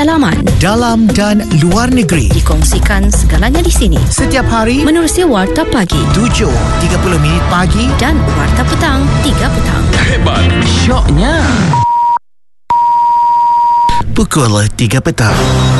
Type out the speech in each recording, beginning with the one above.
dalaman, dalam dan luar negeri. dikongsikan segalanya di sini. Setiap hari Menerusi Warta Pagi 7.30 minit pagi dan Warta Petang 3 petang. Hebat, syoknya. pukul 3 petang.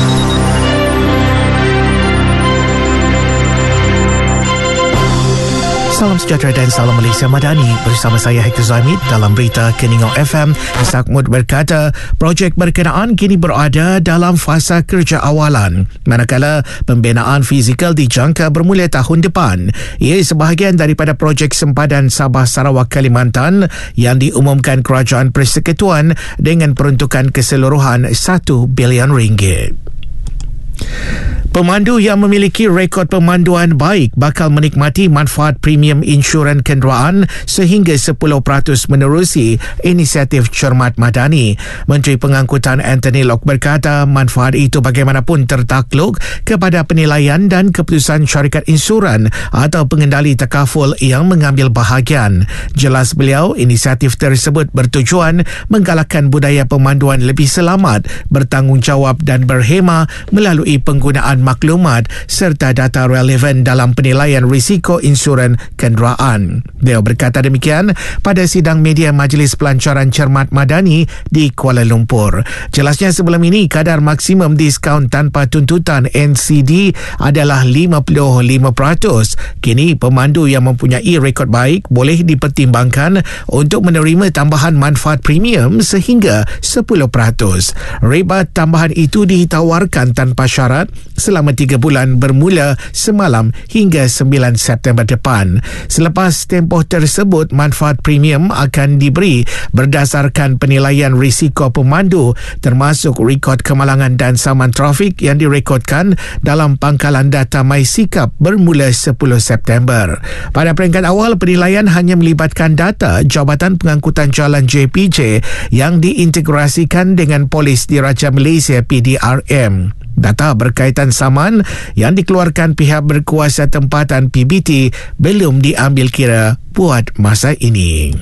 Salam sejahtera dan salam Malaysia Madani. Bersama saya Hector Zaimid dalam berita Keningau FM. Sakmud berkata, projek berkenaan kini berada dalam fasa kerja awalan. Manakala pembinaan fizikal dijangka bermula tahun depan. Ia sebahagian daripada projek sempadan Sabah Sarawak Kalimantan yang diumumkan Kerajaan Persekutuan dengan peruntukan keseluruhan RM1 bilion. Pemandu yang memiliki rekod pemanduan baik bakal menikmati manfaat premium insurans kenderaan sehingga 10% menerusi inisiatif Cermat Madani. Menteri Pengangkutan Anthony Locke berkata manfaat itu bagaimanapun tertakluk kepada penilaian dan keputusan syarikat insuran atau pengendali takaful yang mengambil bahagian. Jelas beliau, inisiatif tersebut bertujuan menggalakkan budaya pemanduan lebih selamat, bertanggungjawab dan berhema melalui penggunaan maklumat serta data relevan dalam penilaian risiko insuran kenderaan. Beliau berkata demikian pada sidang media Majlis Pelancaran Cermat Madani di Kuala Lumpur. Jelasnya sebelum ini kadar maksimum diskaun tanpa tuntutan NCD adalah 55%. Kini pemandu yang mempunyai rekod baik boleh dipertimbangkan untuk menerima tambahan manfaat premium sehingga 10%. Rebat tambahan itu ditawarkan tanpa syarat selama 3 bulan bermula semalam hingga 9 September depan. Selepas tempoh tersebut, manfaat premium akan diberi berdasarkan penilaian risiko pemandu termasuk rekod kemalangan dan saman trafik yang direkodkan dalam pangkalan data MySikap bermula 10 September. Pada peringkat awal, penilaian hanya melibatkan data Jabatan Pengangkutan Jalan JPJ yang diintegrasikan dengan Polis Diraja Malaysia PDRM. Data berkaitan saman yang dikeluarkan pihak berkuasa tempatan PBT belum diambil kira buat masa ini.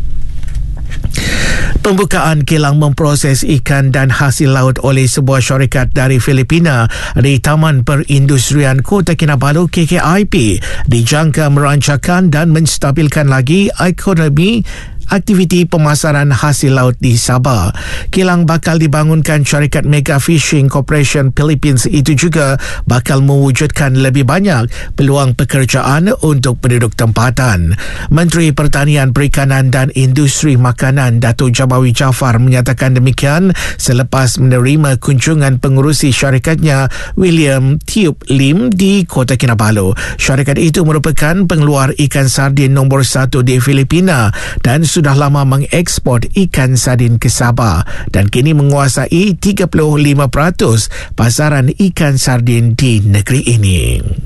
Pembukaan kilang memproses ikan dan hasil laut oleh sebuah syarikat dari Filipina di Taman Perindustrian Kota Kinabalu KKIP dijangka merancakan dan menstabilkan lagi ekonomi aktiviti pemasaran hasil laut di Sabah. Kilang bakal dibangunkan syarikat Mega Fishing Corporation Philippines itu juga bakal mewujudkan lebih banyak peluang pekerjaan untuk penduduk tempatan. Menteri Pertanian, Perikanan dan Industri Makanan Datuk Jamawi Jaafar menyatakan demikian selepas menerima kunjungan pengurusi syarikatnya William Tiup Lim di Kota Kinabalu. Syarikat itu merupakan pengeluar ikan sardin nombor 1 di Filipina dan sudah lama mengekspor ikan sardin ke Sabah dan kini menguasai 35% pasaran ikan sardin di negeri ini.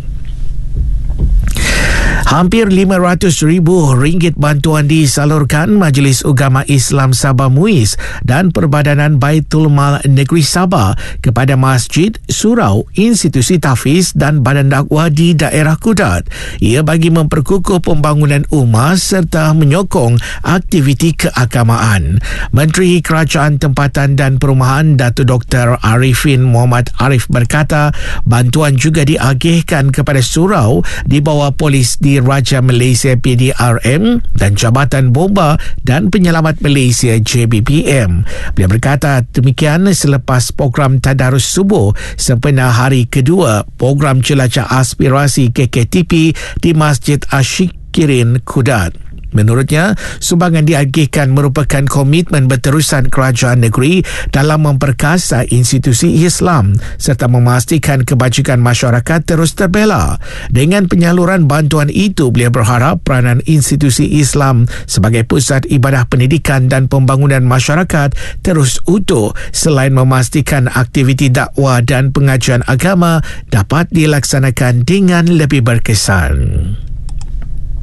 Hampir RM500,000 bantuan disalurkan Majlis Ugama Islam Sabah MUIS dan Perbadanan Baitul Mal Negeri Sabah kepada masjid, surau, institusi tahfiz dan badan dakwah di daerah Kudat. Ia bagi memperkukuh pembangunan ummah serta menyokong aktiviti keagamaan. Menteri Kerajaan Tempatan dan Perumahan Datuk Dr. Arifin Muhammad Arif berkata bantuan juga diagihkan kepada surau di bawah Polis di Raja Malaysia PDRM dan Jabatan Bomba dan Penyelamat Malaysia JBPM. Beliau berkata demikian selepas program Tadarus Subuh sempena hari kedua program Jelajah Aspirasi KKTP di Masjid Ashikirin Kudat. Menurutnya, sumbangan diagihkan merupakan komitmen berterusan kerajaan negeri dalam memperkasa institusi Islam serta memastikan kebajikan masyarakat terus terbela. Dengan penyaluran bantuan itu, beliau berharap peranan institusi Islam sebagai pusat ibadah pendidikan dan pembangunan masyarakat terus utuh selain memastikan aktiviti dakwah dan pengajian agama dapat dilaksanakan dengan lebih berkesan.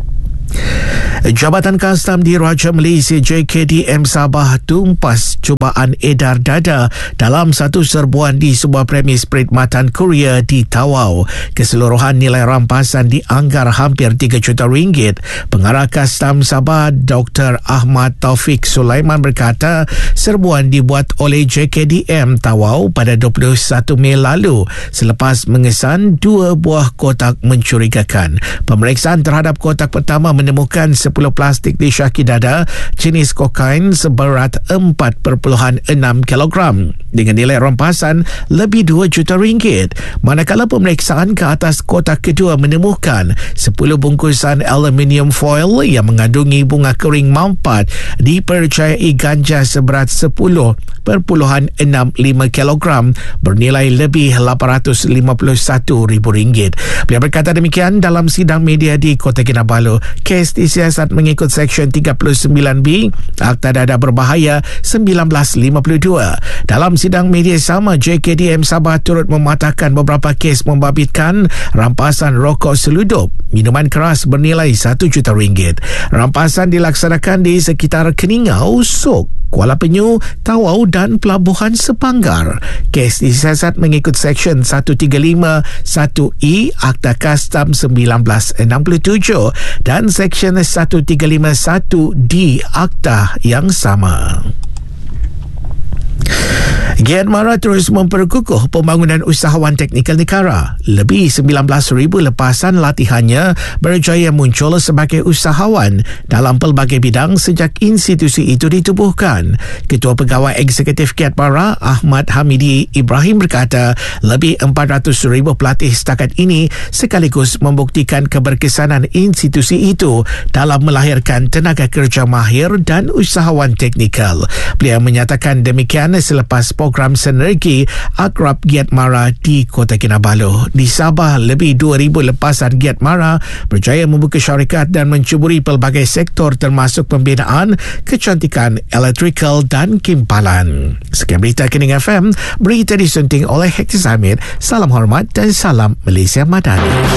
Jabatan Kastam di Raja Malaysia JKDM Sabah tumpas cubaan edar dada dalam satu serbuan di sebuah premis perkhidmatan kurier di Tawau. Keseluruhan nilai rampasan dianggar hampir 3 juta ringgit. Pengarah Kastam Sabah Dr. Ahmad Taufik Sulaiman berkata serbuan dibuat oleh JKDM Tawau pada 21 Mei lalu selepas mengesan 2 buah kotak mencurigakan. Pemeriksaan terhadap kotak pertama menemukan 10 plastik di syaki dada jenis kokain seberat 4.6 kilogram dengan nilai rampasan lebih 2 juta ringgit. Manakala pemeriksaan ke atas kotak kedua menemukan 10 bungkusan aluminium foil yang mengandungi bunga kering mampat dipercayai ganja seberat 10.65 kilogram bernilai lebih RM851,000. Beliau berkata demikian dalam sidang media di Kota Kinabalu. Kes disiasat mengikut Seksyen 39B Akta Dadah Berbahaya 1952. Dalam sidang media sama, JKDM Sabah turut mematahkan beberapa kes membabitkan rampasan rokok seludup, minuman keras bernilai RM1 juta. Rampasan dilaksanakan di sekitar Keningau, Sok, Kuala Penyu, Tawau dan Pelabuhan Sepanggar. Kes disiasat mengikut Seksyen 135(1)E Akta Kastam 1967 dan Seksyen 135(1)D Akta yang sama. Giat Mara terus memperkukuh pembangunan usahawan teknikal negara. Lebih 19,000 lepasan latihannya berjaya muncul sebagai usahawan dalam pelbagai bidang sejak institusi itu ditubuhkan. Ketua Pegawai Eksekutif Giat Mara Ahmad Hamidi Ibrahim berkata lebih 400,000 pelatih setakat ini sekaligus membuktikan keberkesanan institusi itu dalam melahirkan tenaga kerja mahir dan usahawan teknikal. Beliau menyatakan demikian selepas program sinergi Akrab Giat Mara di Kota Kinabalu. Di Sabah, lebih 2,000 lepasan Giat Mara berjaya membuka syarikat dan mencuburi pelbagai sektor termasuk pembinaan, kecantikan, elektrikal dan kimpalan. Sekian berita Kening FM, berita disunting oleh Hekti Zamir. Salam hormat dan salam Malaysia Madani.